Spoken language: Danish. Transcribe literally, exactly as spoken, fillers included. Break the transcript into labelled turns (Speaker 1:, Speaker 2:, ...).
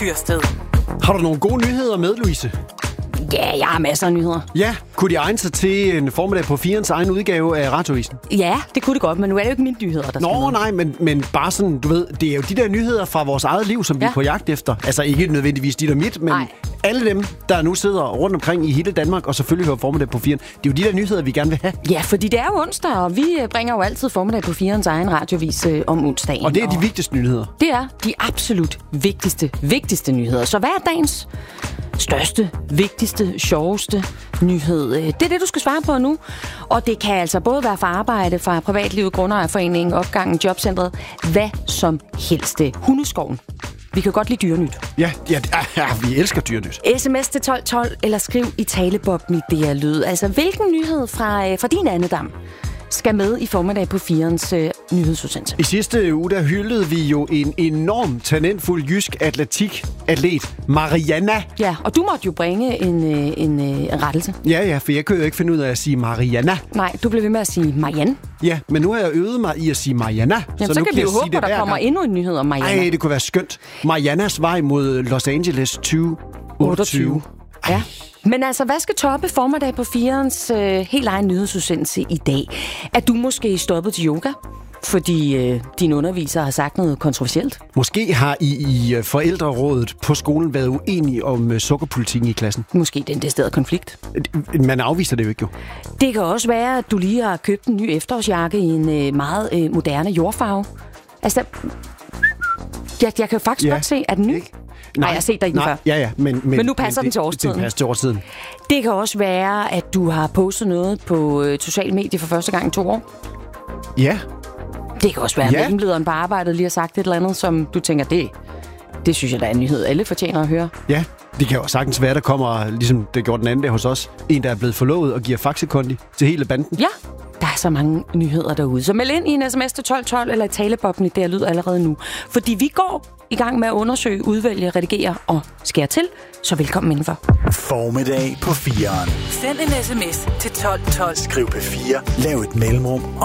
Speaker 1: Dyrsted.
Speaker 2: Har du nogle gode nyheder med, Louise?
Speaker 3: Ja, jeg har masser af nyheder.
Speaker 2: Ja, kunne de egne sig til en formiddag på firens egen udgave af Radioavisen?
Speaker 3: Ja, det kunne det godt, men nu er det jo ikke mine nyheder, der skal
Speaker 2: Nå,
Speaker 3: med.
Speaker 2: nej, men, men bare sådan, du ved, det er jo de der nyheder fra vores eget liv, som ja. vi er på jagt efter. Altså ikke nødvendigvis dit og mit, men
Speaker 3: Nej.
Speaker 2: alle dem, der nu sidder rundt omkring i hele Danmark, og selvfølgelig hører formiddag på firen, det er jo de der nyheder, vi gerne vil have.
Speaker 3: Ja, fordi det er jo onsdag, og vi bringer jo altid formiddag på firens egen radiovis øh, om onsdagen.
Speaker 2: Og det er de vigtigste nyheder.
Speaker 3: Det er de absolut vigtigste, vigtigste nyheder. Så hvad er dagens største, vigtigste, sjoveste nyhed? Det er det, du skal svare på nu. Og det kan altså både være fra arbejde, fra privatlivet, grundejerforeningen, opgangen, jobcentret, hvad som helst. Hundeskoven. Vi kan godt lide dyrenyt.
Speaker 2: Ja, ja, ja, vi elsker dyrenyt.
Speaker 3: sms til tolv tolv eller skriv i talebobben i D R Lyd. Altså, hvilken nyhed fra, fra din andedam skal med i formiddag på firens øh, nyhedsudsendelse?
Speaker 2: I sidste uge, der hyldede vi jo en enorm talentfuld jysk atletik-atlet, Mariana.
Speaker 3: Ja, og du måtte jo bringe en, øh, en, øh, en rettelse.
Speaker 2: Ja, ja, for jeg kunne jo ikke finde ud af at sige Mariana.
Speaker 3: Nej, du blev ved med at sige Marianne.
Speaker 2: Ja, men nu har jeg øvet mig i at sige Mariana.
Speaker 3: Jamen, så, så
Speaker 2: nu
Speaker 3: kan vi jo
Speaker 2: jeg
Speaker 3: håbe, at der kommer gang. endnu en nyhed om Mariana.
Speaker 2: Ej, det kunne være skønt. Marianas vej mod Los Angeles tyve otteogtyve.
Speaker 3: Ja. Men altså, hvad skal toppe formiddag på firens øh, helt egen nyhedsudsendelse i dag? Er du måske stoppet til yoga, fordi øh, din underviser har sagt noget kontroversielt?
Speaker 2: Måske har I i forældrerådet på skolen været uenige om øh, sukkerpolitikken i klassen.
Speaker 3: Måske den decideret konflikt.
Speaker 2: Man afviser det jo ikke, jo.
Speaker 3: Det kan også være, at du lige har købt en ny efterårsjakke i en øh, meget øh, moderne jordfarve. Altså, jeg, jeg kan faktisk ja, godt se, at den ny... Ikke? Nej, jeg har set dig i den før.
Speaker 2: Ja, ja, men, men,
Speaker 3: men nu passer
Speaker 2: men
Speaker 3: den
Speaker 2: det,
Speaker 3: til årstiden.
Speaker 2: Den passer til årstiden.
Speaker 3: Det kan også være, at du har postet noget på øh, sociale medier for første gang i to år.
Speaker 2: Ja.
Speaker 3: Det kan også være, at
Speaker 2: ja.
Speaker 3: mellemlederen på arbejdet lige har sagt et eller andet, som du tænker, det, det synes jeg, der er en nyhed. Alle fortjener at høre.
Speaker 2: Ja, det kan jo sagtens være, der kommer, ligesom det gjorde den anden dag hos os, en, der er blevet forlovet og giver faxekondi til hele banden.
Speaker 3: Ja. Der er så mange nyheder derude. Så meld ind i en sms til tolv tolv eller i talebobben i D R Lyd allerede nu. Fordi vi går i gang med at undersøge, udvælge, redigere og skære til. Så velkommen indenfor.
Speaker 4: Formiddag på fireren.
Speaker 1: Send en sms til tolv tolv.
Speaker 4: Skriv P fire. Lav et mellemrum.